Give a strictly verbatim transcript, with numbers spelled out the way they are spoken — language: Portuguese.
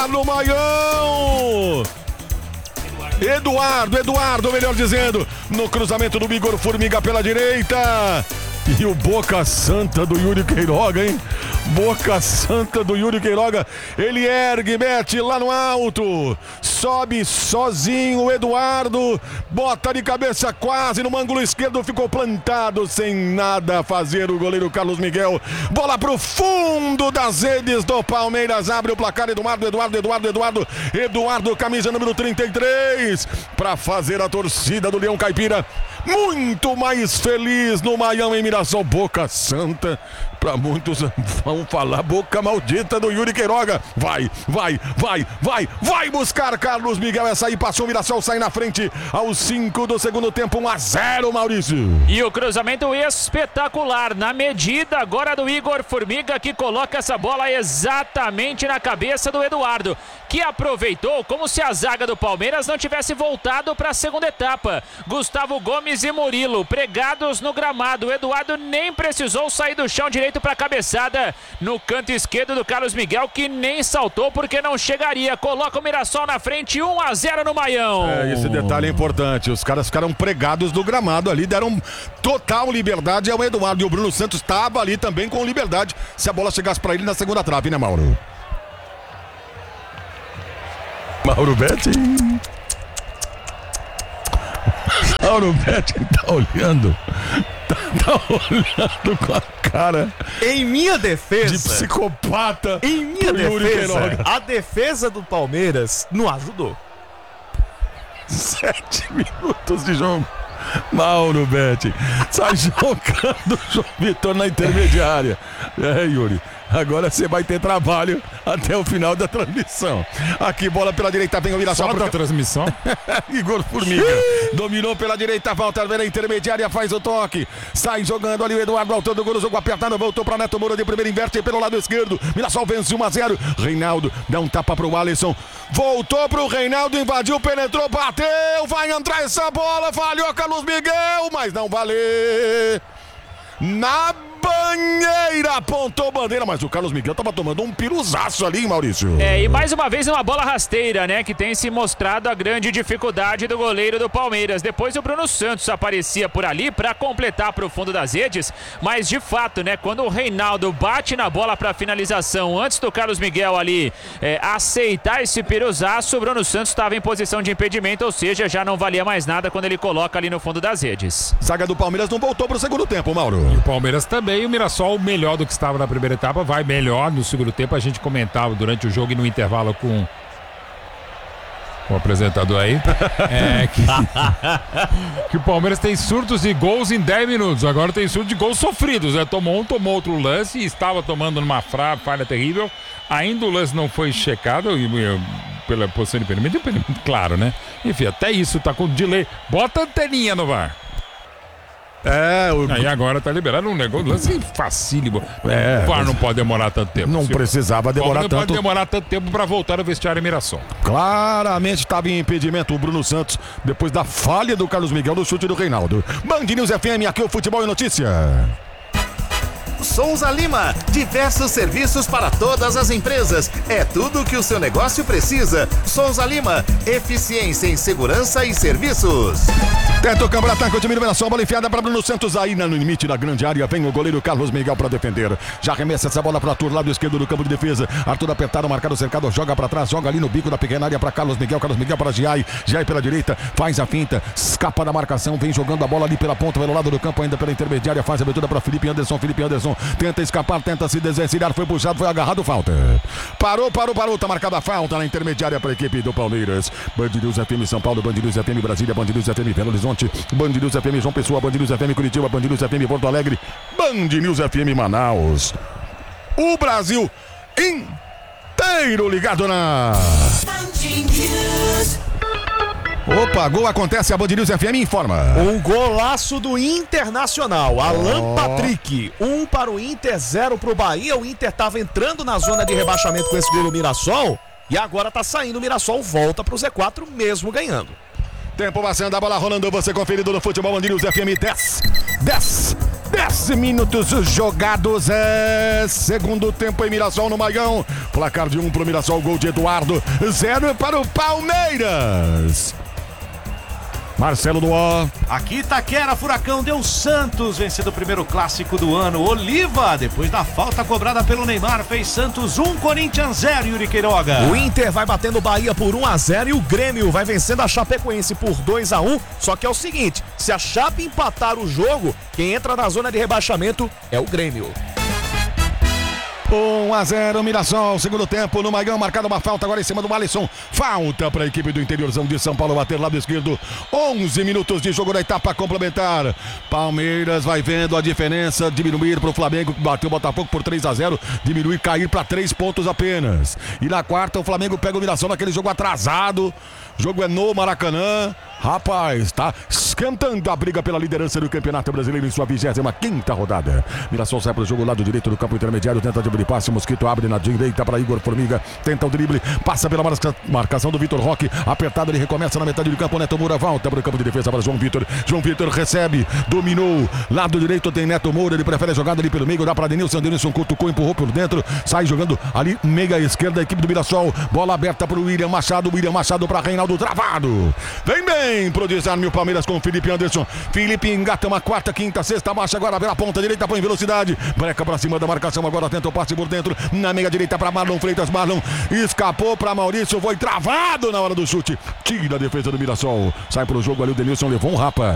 ar no Maião. Eduardo, Eduardo, melhor dizendo, no cruzamento do Igor Formiga pela direita. E o Boca Santa do Yuri Queiroga, hein? Boca Santa do Yuri Queiroga. Ele ergue, mete lá no alto. Sobe sozinho o Eduardo. Bota de cabeça quase no ângulo esquerdo. Ficou plantado sem nada a fazer o goleiro Carlos Miguel. Bola pro fundo das redes do Palmeiras. Abre o placar Eduardo, Eduardo, Eduardo, Eduardo. Eduardo, camisa número trinta e três. Pra fazer a torcida do Leão Caipira muito mais feliz no Maião em Mirassol. Boca Santa, pra muitos vão falar boca maldita do Yuri Queiroga. Vai, vai, vai, vai, vai buscar Carlos Miguel. Essa aí passou o Mirassol, sai na frente aos cinco do segundo tempo, um a zero, Maurício. E o cruzamento espetacular na medida agora do Igor Formiga, que coloca essa bola exatamente na cabeça do Eduardo, que aproveitou como se a zaga do Palmeiras não tivesse voltado para a segunda etapa. Gustavo Gomes e Murilo pregados no gramado. O Eduardo nem precisou sair do chão direito para a cabeçada no canto esquerdo do Carlos Miguel, que nem saltou porque não chegaria. Coloca o Mirassol na frente, um a zero no Maião. É, esse detalhe é importante. Os caras ficaram pregados no gramado ali, deram total liberdade ao Eduardo. E o Bruno Santos estava ali também com liberdade se a bola chegasse para ele na segunda trave, né, Mauro? Mauro Betting. Mauro Betting tá olhando. Tá, tá olhando com a cara. Em minha defesa. De psicopata. Em minha defesa. A defesa do Palmeiras não ajudou. Sete minutos de jogo. Mauro Betting sai jogando o João Vitor na intermediária. É, Yuri, agora você vai ter trabalho até o final da transmissão. Aqui, bola pela direita, vem o Mirassol. Só pro... da transmissão. Igor Formiga dominou pela direita, volta na intermediária, faz o toque. Sai jogando ali o Eduardo, voltando o gol, jogo apertado, voltou para Neto Moura de primeiro, inverte pelo lado esquerdo. Mirassol vence um a zero. Reinaldo dá um tapa pro Alisson. Voltou pro Reinaldo, invadiu, penetrou, bateu. Vai entrar essa bola, falhou Carlos Miguel, mas não vale. Na banheira, apontou bandeira, mas o Carlos Miguel tava tomando um piruzaço ali, Maurício. É, e mais uma vez uma bola rasteira, né, que tem se mostrado a grande dificuldade do goleiro do Palmeiras. Depois o Bruno Santos aparecia por ali para completar pro fundo das redes, mas de fato, né, quando o Reinaldo bate na bola para finalização, antes do Carlos Miguel ali é, aceitar esse piruzaço, o Bruno Santos estava em posição de impedimento, ou seja, já não valia mais nada quando ele coloca ali no fundo das redes. Zaga do Palmeiras não voltou pro segundo tempo, Mauro. E o Palmeiras também. E o Mirassol melhor do que estava na primeira etapa, vai melhor no segundo tempo. A gente comentava durante o jogo e no intervalo com o apresentador aí é, que, que o Palmeiras tem surtos de gols em dez minutos. Agora tem surtos de gols sofridos, né? Tomou um, tomou outro lance e estava tomando numa fra, falha terrível. Ainda o lance não foi checado e, e, pela posição de impedimento, impedimento, claro, né? Enfim, até isso tá com delay. Bota a anteninha no V A R. É, o... Aí agora tá liberado um negócio lance facílimo. É, o V A R não pode demorar tanto tempo. Não Se precisava demorar não tanto. Não pode demorar tanto tempo pra voltar ao vestiário Mirassol. Claramente estava em impedimento o Bruno Santos depois da falha do Carlos Miguel no chute do Reinaldo. Band News F M, aqui o Futebol e Notícia. Souza Lima, diversos serviços para todas as empresas. É tudo o que o seu negócio precisa. Souza Lima, eficiência em segurança e serviços. Tenta o campeonato com o time do Mirassol, bola enfiada para Bruno Santos, aí no limite da grande área, vem o goleiro Carlos Miguel para defender. Já arremessa essa bola para Arthur, lado esquerdo do campo de defesa. Arthur apertado, marcado, cercado, joga para trás, joga ali no bico da pequena área para Carlos Miguel, Carlos Miguel para Giai, Giai pela direita, faz a finta, escapa da marcação, vem jogando a bola ali pela ponta, pelo lado do campo, ainda pela intermediária, faz a abertura para Felipe Anderson, Felipe Anderson tenta escapar, tenta se desvencilhar, foi puxado, foi agarrado, falta. Parou, parou, parou, tá marcada a falta na intermediária para a equipe do Palmeiras. Band News F M São Paulo, Band News F M Brasília, Band News F M Belo Horizonte, Band News F M João Pessoa, Band News F M Curitiba, Band News F M Porto Alegre, Band News F M Manaus. O Brasil inteiro ligado na Opa, gol acontece, a Band News F M informa. Um golaço do Internacional, Alan oh. Patrick, um para o Inter, zero para o Bahia. O Inter estava entrando na zona de rebaixamento com esse gol do Mirassol e agora está saindo, o Mirassol volta para o Z quatro mesmo ganhando. Tempo passando, a bola rolando, você conferido no Futebol Band News F M dez, dez, dez minutos jogados, é segundo tempo em Mirassol no Maião. Placar de um pro Mirassol, gol de Eduardo, zero para o Palmeiras. Marcelo Duó. Aqui Itaquera, Furacão deu Santos, vencendo o primeiro clássico do ano. Oliva, depois da falta cobrada pelo Neymar, fez Santos um, Corinthians zero, Yuri Queiroga. O Inter vai batendo o Bahia por um a zero e o Grêmio vai vencendo a Chapecoense por dois a um. Só que é o seguinte, se a Chape empatar o jogo, quem entra na zona de rebaixamento é o Grêmio. um a zero Mirassol, segundo tempo no Maião, marcada uma falta agora em cima do Alisson. Falta para a equipe do interiorzão de São Paulo bater lado esquerdo. onze minutos de jogo na etapa complementar. Palmeiras vai vendo a diferença diminuir para o Flamengo, que bateu o Botafogo por três a zero, diminuir, cair para três pontos apenas. E na quarta o Flamengo pega o Mirassol naquele jogo atrasado. O jogo é no Maracanã. Rapaz, tá esquentando a briga pela liderança do Campeonato Brasileiro em sua vigésima quinta rodada. Mirassol sai para o jogo lado direito do campo intermediário, tenta de passe, Mosquito abre na direita para Igor Formiga, tenta o drible, passa pela marca, marcação do Vitor Roque, apertado, ele recomeça na metade do campo, Neto Moura volta para o campo de defesa para João Vitor, João Vitor recebe, dominou, lado direito tem Neto Moura, ele prefere a jogada ali pelo meio, dá para Denilson, Denilson cutucou, empurrou por dentro, sai jogando ali, meia esquerda, a equipe do Mirassol, bola aberta para o William Machado, William Machado para Reinaldo, travado, vem bem pro desarme o Palmeiras com o Felipe Anderson, Felipe engata uma quarta, quinta, sexta, marcha agora pela ponta direita, põe velocidade, breca para cima da marcação, agora tenta o passe por dentro, na meia direita para Marlon Freitas, Marlon escapou para Maurício, foi travado na hora do chute, tira a defesa do Mirassol, sai pro jogo ali o Denilson, levou um rapa.